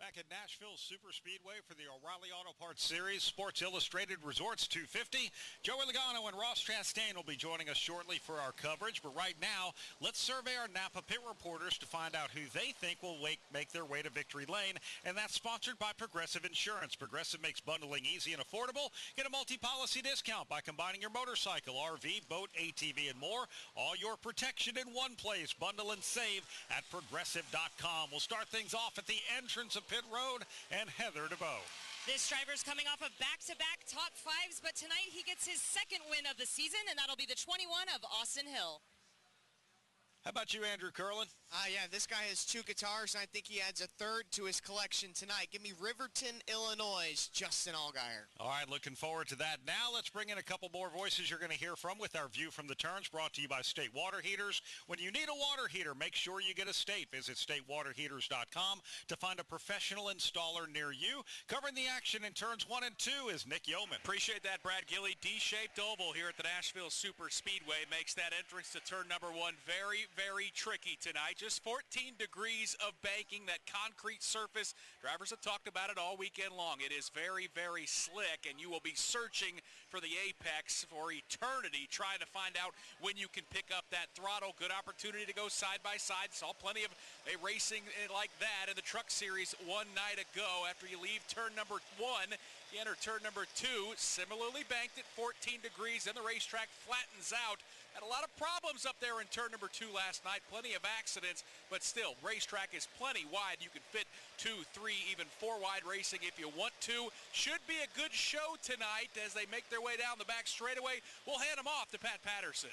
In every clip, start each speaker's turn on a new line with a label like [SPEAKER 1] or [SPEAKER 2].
[SPEAKER 1] Back at Nashville Superspeedway for the O'Reilly Auto Parts Series Sports Illustrated Resorts 250. Joey Logano and Ross Chastain will be joining us shortly for our coverage. But right now, let's survey our Napa pit reporters to find out who they think will make their way to victory lane. And that's sponsored by Progressive Insurance. Progressive makes bundling easy and affordable. Get a multi-policy discount by combining your motorcycle, RV, boat, ATV, and more. All your protection in one place. Bundle and save at Progressive.com. We'll start things off at the entrance of Pit Road and Heather DeBow.
[SPEAKER 2] This driver's coming off of back-to-back top fives, but tonight he gets his second win of the season, and that'll be the 21 of Austin Hill.
[SPEAKER 1] How about you, Andrew Curlin?
[SPEAKER 3] Yeah, this guy has two guitars, and I think he adds a third to his collection tonight. Give me Riverton, Illinois' Justin Allgaier.
[SPEAKER 1] All right, looking forward to that. Now let's bring in a couple more voices you're going to hear from with our View from the Turns, brought to you by State Water Heaters. When you need a water heater, make sure you get a State. Visit statewaterheaters.com to find a professional installer near you. Covering the action in turns 1 and 2 is Nick Yeoman.
[SPEAKER 4] Appreciate that, Brad Gilly. D-shaped oval here at the Nashville Super Speedway makes that entrance to turn number 1 very, very tricky tonight. Just 14 degrees of banking, that concrete surface. Drivers have talked about it all weekend long. It is very, very slick, and you will be searching for the apex for eternity, trying to find out when you can pick up that throttle. Good opportunity to go side by side. Saw plenty of a racing like that in the Truck Series one night ago. After you leave turn number 1, you enter turn number 2, similarly banked at 14 degrees, and the racetrack flattens out. Had a lot of problems up there in turn number 2 last night, plenty of accidents, but still, racetrack is plenty wide. You can fit 2, 3, even 4 wide racing if you want to. Should be a good show tonight as they make their way down the back straightaway. We'll hand them off to Pat Patterson.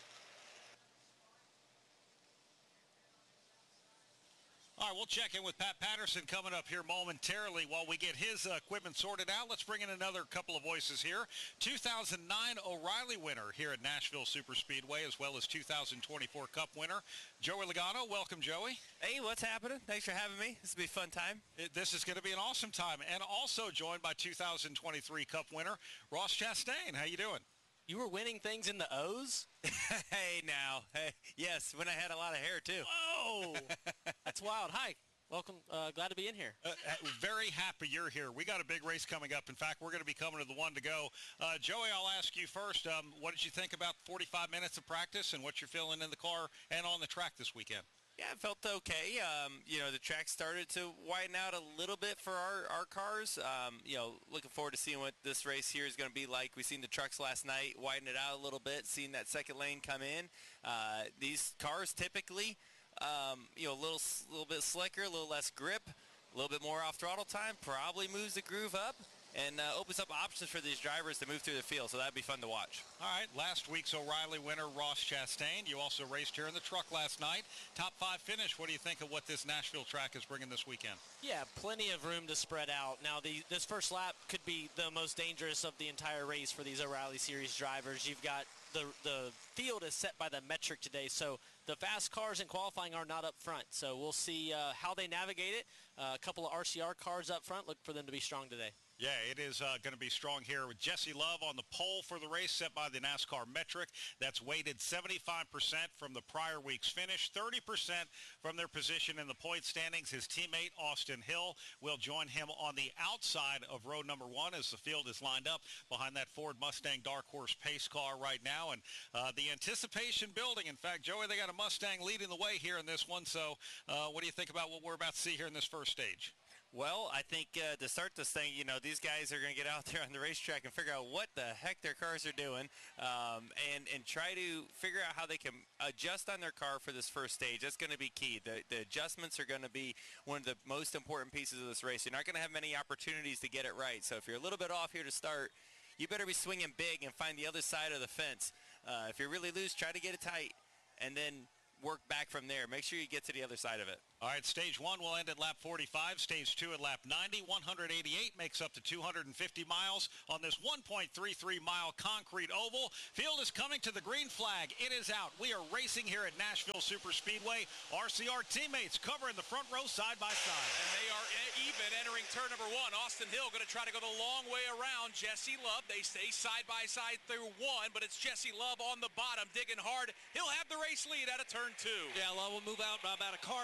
[SPEAKER 1] All right, we'll check in with Pat Patterson coming up here momentarily while we get his equipment sorted out. Let's bring in another couple of voices here. 2009 O'Reilly winner here at Nashville Superspeedway, as well as 2024 Cup winner, Joey Logano. Welcome, Joey.
[SPEAKER 5] Hey, what's happening? Thanks for having me. This will be a fun time.
[SPEAKER 1] This is going to be an awesome time. And also joined by 2023 Cup winner, Ross Chastain. How you doing?
[SPEAKER 6] You were winning things in the O's?
[SPEAKER 5] Hey, now. Hey, yes, when I had a lot of hair, too.
[SPEAKER 6] Whoa! That's wild. Hi. Welcome. Glad to be in here.
[SPEAKER 1] Very happy you're here. We got a big race coming up. In fact, we're going to be coming to the one to go. Joey, I'll ask you first. What did you think about 45 minutes of practice and what you're feeling in the car and on the track this weekend?
[SPEAKER 5] Yeah, it felt okay. The track started to widen out a little bit for our cars. Looking forward to seeing what this race here is going to be like. We've seen the trucks last night widen it out a little bit, seeing that second lane come in. These cars typically, a little bit slicker, a little less grip, a little bit more off throttle time, probably moves the groove up and opens up options for these drivers to move through the field, so that'd be fun to watch.
[SPEAKER 1] All right, last week's O'Reilly winner, Ross Chastain. You also raced here in the truck last night. Top 5 finish. What do you think of what this Nashville track is bringing this weekend?
[SPEAKER 6] Yeah, plenty of room to spread out. Now, this first lap could be the most dangerous of the entire race for these O'Reilly Series drivers. You've got the field is set by the metric today, so the fast cars in qualifying are not up front. So we'll see how they navigate it. A couple of RCR cars up front. Look for them to be strong today.
[SPEAKER 1] Yeah, it is going to be strong here with Jesse Love on the pole for the race set by the NASCAR metric. That's weighted 75% from the prior week's finish, 30% from their position in the point standings. His teammate, Austin Hill, will join him on the outside of row number 1 as the field is lined up behind that Ford Mustang Dark Horse pace car right now. And the anticipation building. In fact, Joey, they got a Mustang leading the way here in this one. So what do you think about what we're about to see here in this first stage?
[SPEAKER 5] Well, I think to start this thing, these guys are going to get out there on the racetrack and figure out what the heck their cars are doing and try to figure out how they can adjust on their car for this first stage. That's going to be key. The adjustments are going to be one of the most important pieces of this race. You're not going to have many opportunities to get it right. So if you're a little bit off here to start, you better be swinging big and find the other side of the fence. If you're really loose, try to get it tight and then work back from there. Make sure you get to the other side of it.
[SPEAKER 1] All right, stage 1 will end at lap 45. Stage 2 at lap 90. 188 makes up to 250 miles on this 1.33-mile concrete oval. Field is coming to the green flag. It is out. We are racing here at Nashville Superspeedway. RCR teammates covering the front row side by side.
[SPEAKER 4] And they are even entering turn number 1. Austin Hill going to try to go the long way around Jesse Love. They stay side by side through 1, but it's Jesse Love on the bottom digging hard. He'll have the race lead out of turn 2.
[SPEAKER 7] Yeah, Love will move out by about a car length and a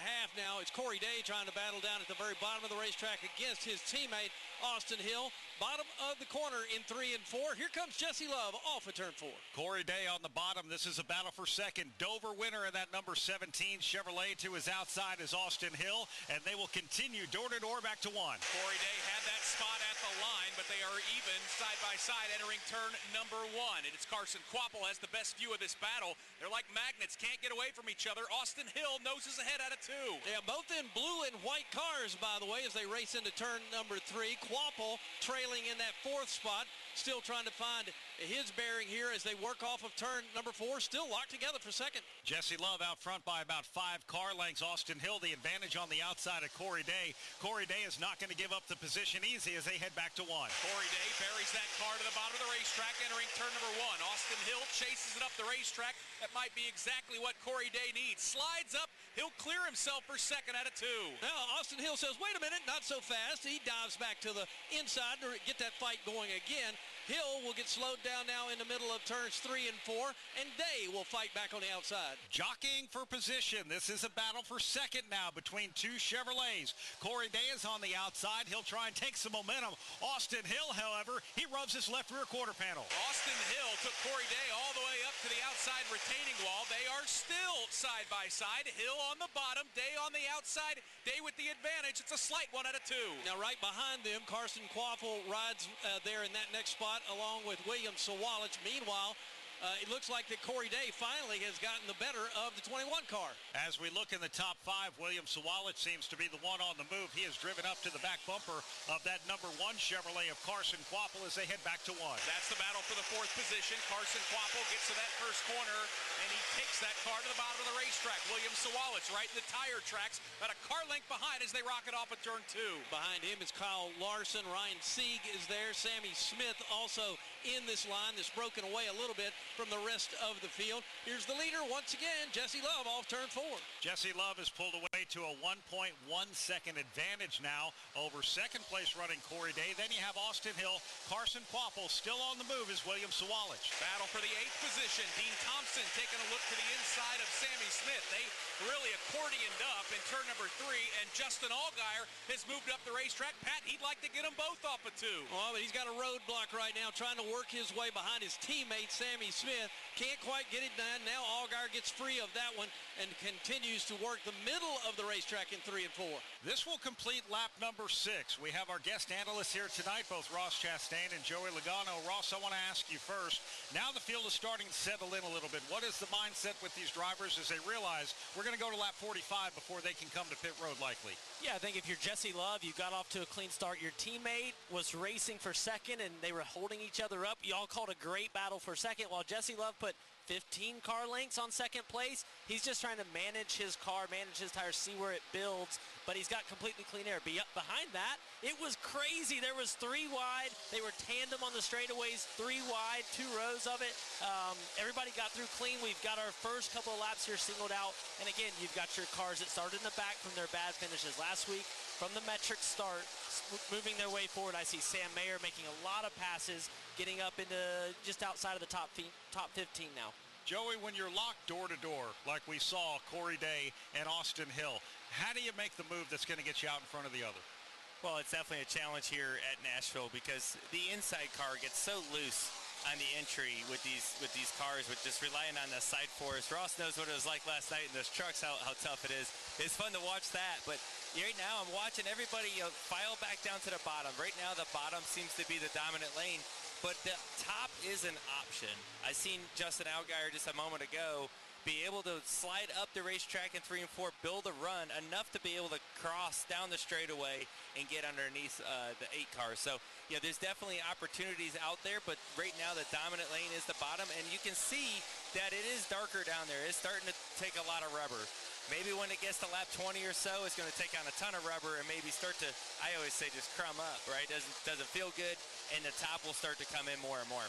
[SPEAKER 7] half now. It's Corey Day trying to battle down at the very bottom of the racetrack against his teammate, Austin Hill. Bottom of the corner in 3 and 4. Here comes Jesse Love off of turn 4.
[SPEAKER 1] Corey Day on the bottom. This is a battle for second. Dover winner in that number 17 Chevrolet. To his outside is Austin Hill, and they will continue door-to-door back to 1.
[SPEAKER 4] Corey Day had that spot at the line, but they are even side by side entering turn number 1. And it's Carson Kvapil has the best view of this battle. They're like magnets, can't get away from each other. Austin Hill noses ahead out of 2.
[SPEAKER 7] Yeah, both in blue and white cars, by the way, as they race into turn number 3. Kvapil trailing in that 4th spot, still trying to find his bearing here as they work off of turn number 4, still locked together for second.
[SPEAKER 1] Jesse Love out front by about 5 car lengths. Austin Hill the advantage on the outside of Corey Day. Corey Day is not going to give up the position easy as they head back to 1.
[SPEAKER 4] Corey Day buries that car to the bottom of the racetrack entering turn number 1. Austin Hill chases it up the racetrack. That might be exactly what Corey Day needs. Slides up. He'll clear himself for second out of 2.
[SPEAKER 7] Now, Austin Hill says, wait a minute, not so fast. He dives back to the inside to get that fight going again. Hill will get slowed down now in the middle of turns 3 and 4, and Day will fight back on the outside.
[SPEAKER 1] Jockeying for position. This is a battle for second now between 2 Chevrolets. Corey Day is on the outside. He'll try and take some momentum. Austin Hill, however, he rubs his left rear quarter panel.
[SPEAKER 4] Austin Hill took Corey Day all the way up to the outside retaining wall. They are still side by side. Hill on the bottom, Day on the outside. Day with the advantage. It's a slight 1 out of 2.
[SPEAKER 7] Now, right behind them, Carson Kvapil rides there in that next spot along with William Sawalich. Meanwhile, it looks like that Corey Day finally has gotten the better of the 21 car.
[SPEAKER 1] As we look in the top 5, William Sawalich seems to be the one on the move. He has driven up to the back bumper of that number 1 Chevrolet of Carson Kvapil as they head back to 1.
[SPEAKER 4] That's the battle for the 4th position. Carson Kvapil gets to that first corner, and he takes that car to the bottom of the racetrack. William Sawalich right in the tire tracks, about a car length behind as they rocket off at turn 2.
[SPEAKER 7] Behind him is Kyle Larson. Ryan Sieg is there. Sammy Smith also in this line that's broken away a little bit from the rest of the field. Here's the leader once again, Jesse Love off turn 4.
[SPEAKER 1] Jesse Love is pulled away to a 1.1 second advantage now over second place running Corey Day. Then you have Austin Hill. Carson Kvapil still on the move is William Sawalich.
[SPEAKER 4] Battle for the 8th position. Dean Thompson taking a look to the inside of Sammy Smith. They really accordioned up in turn number 3, and Justin Allgaier has moved up the racetrack. Pat, he'd like to get them both off of 2.
[SPEAKER 7] Well, but he's got a roadblock right now trying to work his way behind his teammate Sammy Smith. Can't quite get it done. Now Allgaier gets free of that one and continues to work the middle of the racetrack in 3 and 4.
[SPEAKER 1] This will complete lap number 6. We have our guest analysts here tonight, both Ross Chastain and Joey Logano. Ross, I want to ask you first. Now the field is starting to settle in a little bit. What is the mindset with these drivers as they realize we're going to go to lap 45 before they can come to pit road likely?
[SPEAKER 6] Yeah, I think if you're Jesse Love, you got off to a clean start. Your teammate was racing for second, and they were holding each other up. Y'all called a great battle for second, while Jesse Love put 15 car lengths on second place. He's just trying to manage his car, manage his tires, see where it builds, but he's got completely clean air. Behind that, it was crazy. There was 3 wide. They were tandem on the straightaways, 3 wide, 2 rows of it. Everybody got through clean. We've got our first couple of laps here singled out. And again, you've got your cars that started in the back from their bad finishes last week. From the metric start, moving their way forward, I see Sam Mayer making a lot of passes, getting up into just outside of the top 15 now.
[SPEAKER 1] Joey, when you're locked door to door, like we saw Corey Day and Austin Hill, how do you make the move that's going to get you out in front of the other?
[SPEAKER 5] Well, it's definitely a challenge here at Nashville because the inside car gets so loose on the entry with these cars, with just relying on the side force. Ross knows what it was like last night in those trucks, how tough it is. It's fun to watch that, but right now I'm watching everybody file back down to the bottom. Right now the bottom seems to be the dominant lane, but the top is an option. I seen Justin Allgaier just a moment ago be able to slide up the racetrack in 3 and 4, build a run enough to be able to cross down the straightaway and get underneath the 8 cars. So, yeah, there's definitely opportunities out there, but right now the dominant lane is the bottom, and you can see that it is darker down there. It's starting to take a lot of rubber. Maybe when it gets to lap 20 or so, it's going to take on a ton of rubber and maybe start to, I always say, just crumb up, right? Doesn't feel good, and the top will start to come in more and more.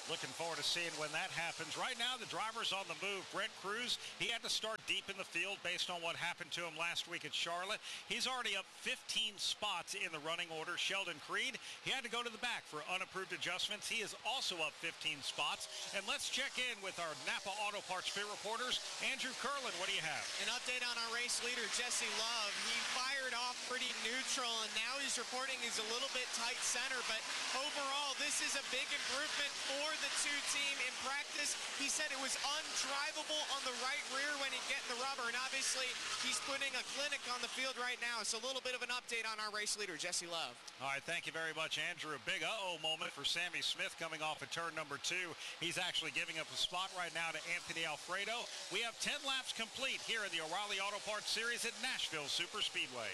[SPEAKER 1] Looking forward to seeing when that happens. Right now, the driver's on the move. Brent Cruz, he had to start deep in the field based on what happened to him last week at Charlotte. He's already up 15 spots in the running order. Sheldon Creed, he had to go to the back for unapproved adjustments. He is also up 15 spots. And let's check in with our Napa Auto Parts Pit reporters. Andrew Curlin, what do you have?
[SPEAKER 3] An update on our race leader, Jesse Love. He fired off pretty neutral, and now he's reporting he's a little bit tight center, but overall, this is a big improvement for the two-team. In practice, he said it was undrivable on the right rear when he get in the rubber, and obviously, he's putting a clinic on the field right now. So a little bit of an update on our race leader, Jesse Love.
[SPEAKER 1] All right, thank you very much, Andrew. A big uh-oh moment for Sammy Smith coming off of turn number 2. He's actually giving up a spot right now to Anthony Alfredo. We have 10 laps complete here in the O'Reilly Auto Parts Series at Nashville Superspeedway.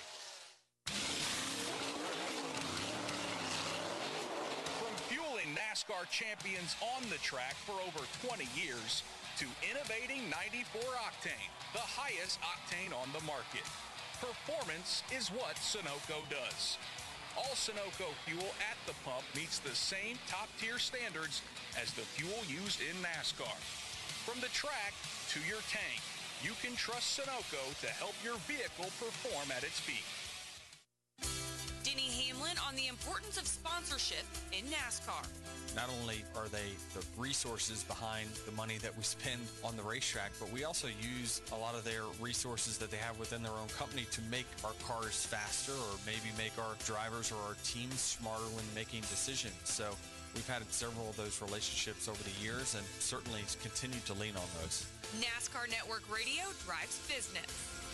[SPEAKER 8] From fueling NASCAR champions on the track for over 20 years to innovating 94 octane, the highest octane on the market. Performance is what Sunoco does. All Sunoco fuel at the pump meets the same top-tier standards as the fuel used in NASCAR. From the track to your tank, you can trust Sunoco to help your vehicle perform at its peak.
[SPEAKER 9] Denny Hamlin on the importance of sponsorship in NASCAR.
[SPEAKER 10] Not only are they the resources behind the money that we spend on the racetrack, but we also use a lot of their resources that they have within their own company to make our cars faster or maybe make our drivers or our teams smarter when making decisions. So we've had several of those relationships over the years and certainly continue to lean on those.
[SPEAKER 9] NASCAR Network Radio drives business.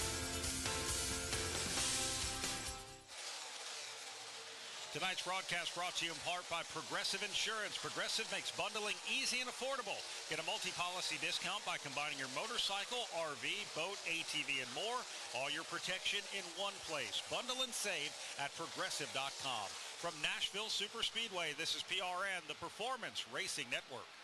[SPEAKER 1] Tonight's broadcast brought to you in part by Progressive Insurance. Progressive makes bundling easy and affordable. Get a multi-policy discount by combining your motorcycle, RV, boat, ATV, and more. All your protection in one place. Bundle and save at Progressive.com. From Nashville Superspeedway, this is PRN, the Performance Racing Network.